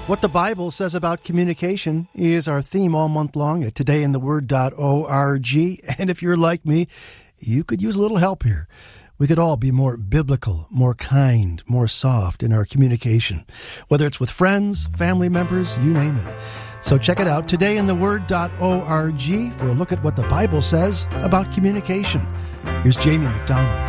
What the Bible says about communication is our theme all month long at todayintheword.org. And if you're like me, you could use a little help here. We could all be more biblical, more kind, more soft in our communication, whether it's with friends, family members, you name it. So check it out, todayintheword.org, for a look at what the Bible says about communication. Here's Jamie McDonald.